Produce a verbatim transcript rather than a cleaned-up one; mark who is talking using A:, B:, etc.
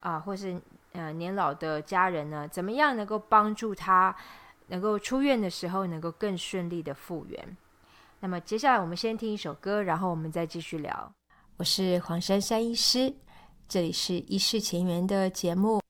A: 啊、或是呃年老的家人呢，怎么样能够帮助他能够出院的时候能够更顺利的复原。那么接下来我们先听一首歌，然后我们再继续聊。我是黄珊珊医师，这里是医事前缘的节目。